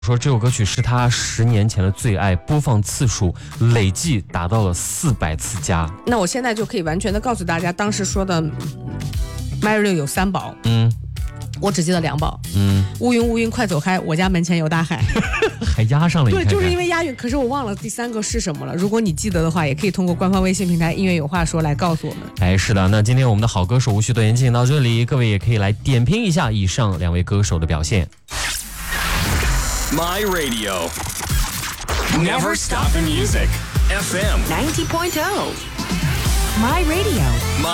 说这首歌曲是他10年前的最爱，播放次数累计达到了400次加。 那我现在就可以完全的告诉大家，当时说的 Mary 有3宝，我只记得2宝，乌云乌云快走开，我家门前有大海， 还押上了。 对，就是因为押韵，可是我忘了第3个是什么了。如果你记得的话，也可以通过官方微信平台音乐有话说来告诉我们。 哎，是的，那今天我们的好歌手无需多言进行到这里，各位也可以来点评一下以上2位歌手的表现。 My Radio. Never stop the music. FM 90.0. My Radio.